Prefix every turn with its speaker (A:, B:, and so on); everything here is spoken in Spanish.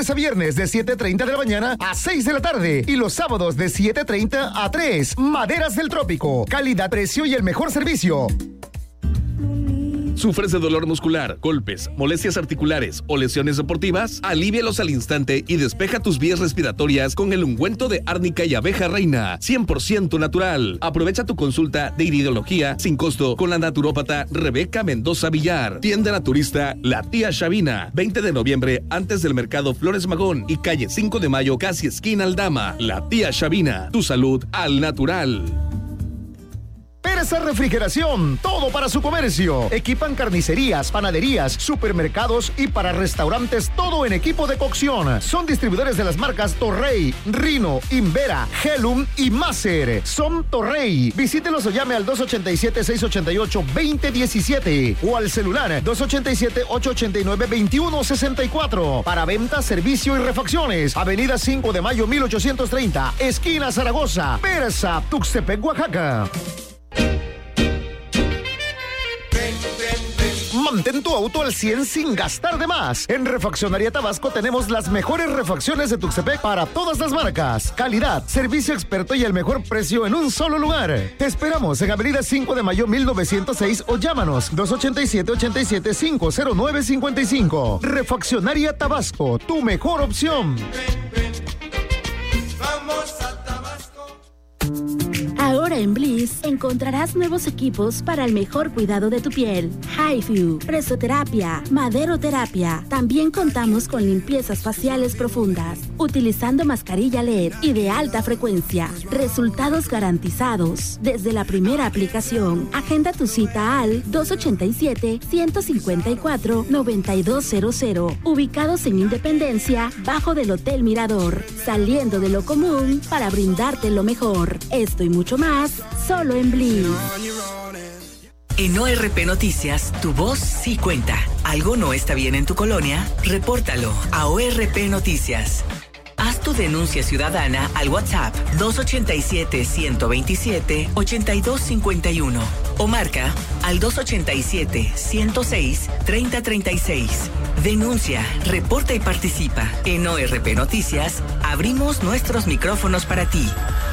A: lunes a viernes de 7:30 de la mañana a 6 de la tarde y los sábados de 7:30 a 3. Maderas del Trópico. Calidad, precio y el mejor servicio.
B: ¿Sufres de dolor muscular, golpes, molestias articulares o lesiones deportivas? Alívialos al instante y despeja tus vías respiratorias con el ungüento de árnica y abeja reina, 100% natural. Aprovecha tu consulta de iridología sin costo con la naturópata Rebeca Mendoza Villar. Tienda naturista La Tía Chavina, 20 de noviembre antes del mercado Flores Magón y calle 5 de Mayo, casi esquina Aldama. La Tía Chavina, tu salud al natural.
A: Persa Refrigeración, todo para su comercio. Equipan carnicerías, panaderías, supermercados y para restaurantes, todo en equipo de cocción. Son distribuidores de las marcas Torrey, Rino, Invera, Helum y Maser. Son Torrey. Visítelos o llame al 287-688-2017 o al celular 287-889-2164. Para venta, servicio y refacciones. Avenida 5 de Mayo 1830, esquina Zaragoza. Persa, Tuxtepec, Oaxaca. Mantén tu auto al 100 sin gastar de más. En Refaccionaria Tabasco tenemos las mejores refacciones de Tuxtepec para todas las marcas. Calidad, servicio experto y el mejor precio en un solo lugar. Te esperamos en Avenida 5 de Mayo 1906 o llámanos 287-509-55. Refaccionaria Tabasco, tu mejor opción.
C: Vamos a Tabasco.
D: Ahora en Bliss encontrarás nuevos equipos para el mejor cuidado de tu piel. HiFu, presoterapia, maderoterapia. También contamos con limpiezas faciales profundas, utilizando mascarilla LED y de alta frecuencia. Resultados garantizados desde la primera aplicación. Agenda tu cita al 287-154-9200. Ubicados en Independencia, bajo del Hotel Mirador. Saliendo de lo común para brindarte lo mejor. Esto y mucho más, solo en Bliss.
E: En ORP Noticias, tu voz sí cuenta. ¿Algo no está bien en tu colonia? Repórtalo a ORP Noticias. Haz tu denuncia ciudadana al WhatsApp 287-127-8251 o marca al 287-106-3036. Denuncia, reporta y participa. En ORP Noticias, abrimos nuestros micrófonos para ti.